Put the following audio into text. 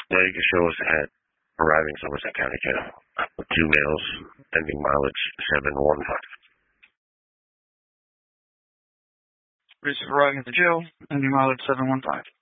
Now you can show us at arriving Somerset County Jail with 2 males, ending mileage 715. Reach arriving at the jail, ending mileage 715.